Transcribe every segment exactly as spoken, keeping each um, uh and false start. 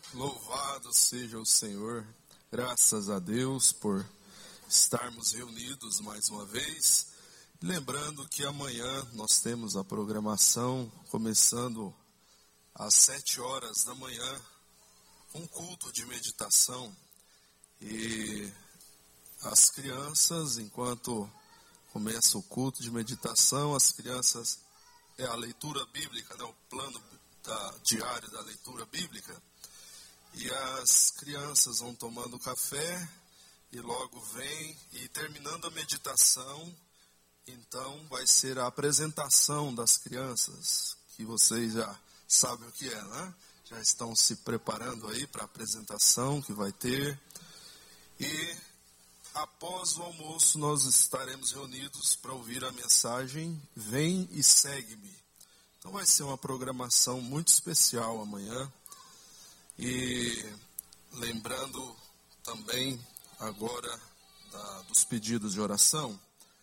Louvado seja o Senhor, graças a Deus por estarmos reunidos mais uma vez. Lembrando que amanhã nós temos a programação começando às sete horas da manhã, um culto de meditação. E as crianças, enquanto começa o culto de meditação, as crianças, é a leitura bíblica, né, o plano da, diário da leitura bíblica. E as crianças vão tomando café e logo vem, e terminando a meditação, então vai ser a apresentação das crianças, que vocês já sabem o que é, né? Já estão se preparando aí para a apresentação que vai ter. E após o almoço nós estaremos reunidos para ouvir a mensagem Vem e Segue-me. Então vai ser uma programação muito especial amanhã. E lembrando também agora da, dos pedidos de oração,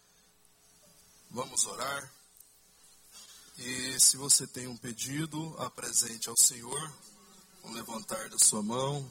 vamos orar. E se você tem um pedido, apresente ao Senhor, com levantar da sua mão.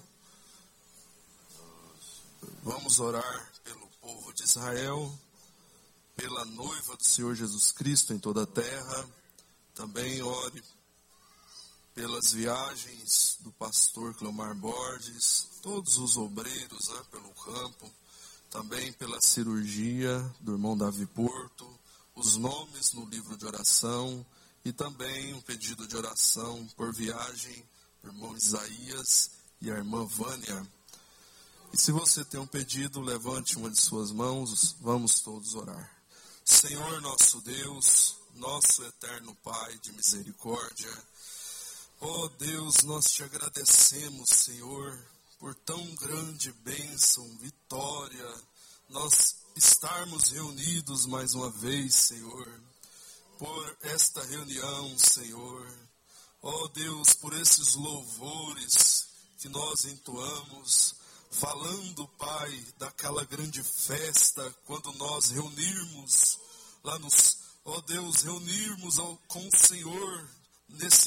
Vamos orar pelo povo de Israel, pela noiva do Senhor Jesus Cristo em toda a terra. Também ore pelas viagens do pastor Cleomar Borges, todos os obreiros, né, pelo campo, também pela cirurgia do irmão Davi Porto, os nomes no livro de oração e também um pedido de oração por viagem do irmão Isaías e a irmã Vânia. E se você tem um pedido, levante uma de suas mãos, vamos todos orar. Senhor nosso Deus, nosso eterno Pai de misericórdia, ó Deus, nós te agradecemos, Senhor, por tão grande bênção, vitória, nós estarmos reunidos mais uma vez, Senhor, por esta reunião, Senhor, ó Deus, por esses louvores que nós entoamos, falando, Pai, daquela grande festa, quando nós reunirmos lá nos, ó Deus, reunirmos ao, com o Senhor nesse